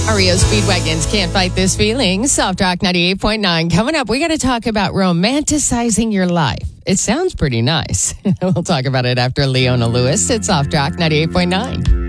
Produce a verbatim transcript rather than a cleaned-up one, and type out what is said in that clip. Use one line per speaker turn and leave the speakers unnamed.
R E O Speedwagons Can't Fight This Feeling. Soft Rock ninety-eight point nine. Coming up, we got to talk about romanticizing your life. It sounds pretty nice. We'll talk about it after Leona Lewis. It's Soft Rock ninety-eight point nine.